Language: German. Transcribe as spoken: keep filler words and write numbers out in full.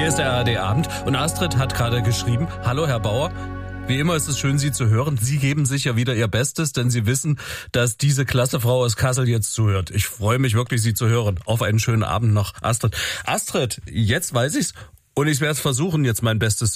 Hier ist der A R D-Abend und Astrid hat gerade geschrieben, hallo Herr Bauer, wie immer ist es schön, Sie zu hören. Sie geben sicher wieder Ihr Bestes, denn Sie wissen, dass diese klasse Frau aus Kassel jetzt zuhört. Ich freue mich wirklich, Sie zu hören. Auf einen schönen Abend noch, Astrid. Astrid, jetzt weiß ich's und ich werde versuchen, jetzt mein Bestes